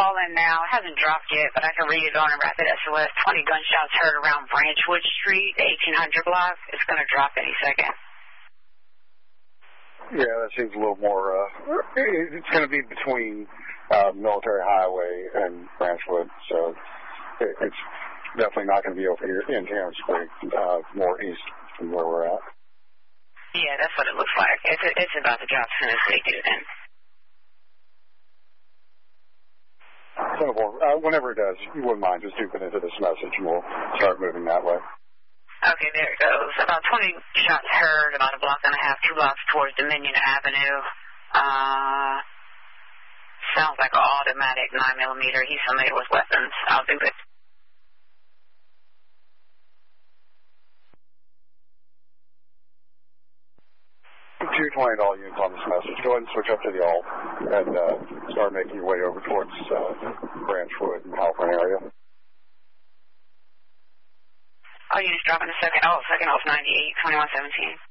call in now. It hasn't dropped yet, but I can read it on a rapid SOS. 20 gunshots heard around Branchwood Street, the 1800 block. It's going to drop any second. Yeah, that seems a little more, it's going to be between Military Highway and Branchwood, so it's definitely not going to be over here in Terrence Creek, more east from where we're at. Yeah, that's what it looks like. It's about to drop as soon as they do then. Whenever it does, you wouldn't mind just duping into this message and we'll start moving that way. Okay, there it goes. About 20 shots heard, about a block and a half, 2 blocks towards Dominion Avenue. Sounds like an automatic 9mm. He's familiar with weapons. I'll do it. $220 units on this message. Go ahead and switch up to the alt and start making your way over towards Branchwood and Halpern area. Oh, you just dropping a second. Oh, second off 98, 2117.